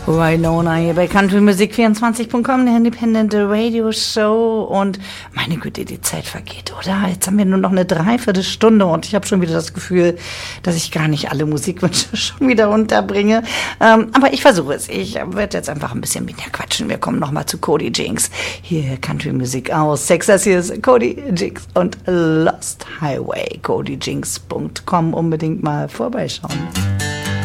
Winona hier bei countrymusik24.com, der Independent Radio Show. Und meine Güte, die Zeit vergeht, oder? Jetzt haben wir nur noch eine Dreiviertelstunde und ich habe schon wieder das Gefühl, dass ich gar nicht alle Musikwünsche schon wieder unterbringe. Aber ich versuche es. Ich werde jetzt einfach ein bisschen mit dir quatschen. Wir kommen nochmal zu Cody Jinks. Hier Countrymusik aus Texas. Hier ist Cody Jinks und Lost Highway. CodyJinks.com. Unbedingt mal vorbeischauen.